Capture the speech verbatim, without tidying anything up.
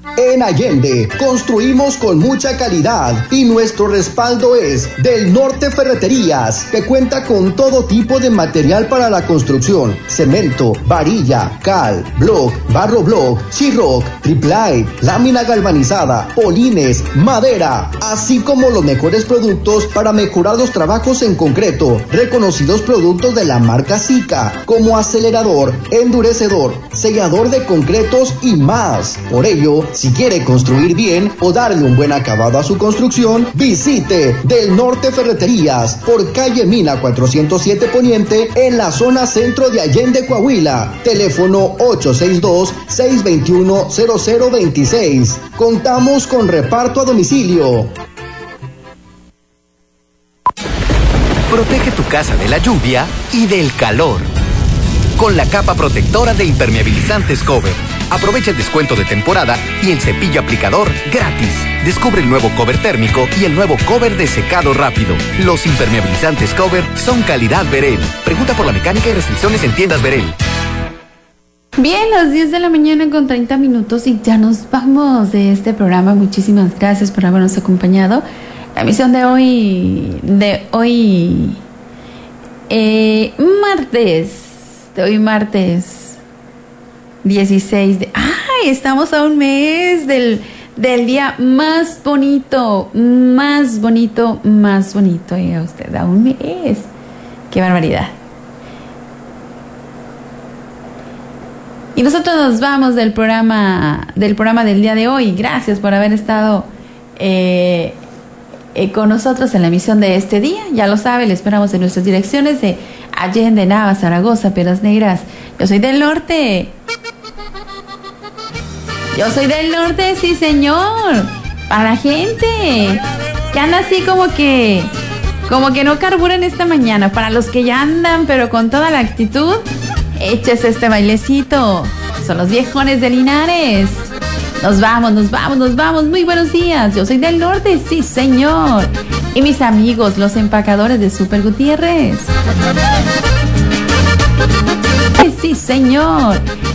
En Allende, construimos con mucha calidad y nuestro respaldo es Del Norte Ferreterías, que cuenta con todo tipo de material para la construcción: cemento, varilla, cal, block, barro block, sheetrock, triplite, lámina galvanizada, polines, madera, así como los mejores productos para mejorar los trabajos en concreto. Reconocidos productos de la marca Sika, como acelerador, endurecedor, sellador de concretos y más. Por ello, si quiere construir bien o darle un buen acabado a su construcción, visite Del Norte Ferreterías por calle Mina cuatrocientos siete Poniente en la zona centro de Allende, Coahuila. Teléfono ocho seis dos, seis dos uno, cero cero dos seis. Contamos con reparto a domicilio. Protege tu casa de la lluvia y del calor con la capa protectora de impermeabilizantes Cover. Aprovecha el descuento de temporada y el cepillo aplicador gratis. Descubre el nuevo cover térmico y el nuevo cover de secado rápido. Los impermeabilizantes Cover son calidad Verel. Pregunta por la mecánica y restricciones en tiendas Verel. Bien, las diez de la mañana con treinta minutos y ya nos vamos de este programa. Muchísimas gracias por habernos acompañado. La emisión de hoy, de hoy, eh, martes, de hoy martes dieciséis de... ¡Ay! Estamos a un mes del, del día más bonito, más bonito, más bonito. Oiga usted, a un mes. ¡Qué barbaridad! Y nosotros nos vamos del programa, del programa del día de hoy. Gracias por haber estado eh, eh, con nosotros en la emisión de este día. Ya lo sabe, le esperamos en nuestras direcciones de Allende, Nava, Zaragoza, Piedras Negras. Yo soy del norte. Yo soy del norte, sí señor. Para la gente que anda así como que como que no carburan esta mañana. Para los que ya andan pero con toda la actitud, échese este bailecito. Son los viejones de Linares. Nos vamos, nos vamos, nos vamos. Muy buenos días. Yo soy del norte, sí señor. Y mis amigos, los empacadores de Super Gutiérrez. Sí señor.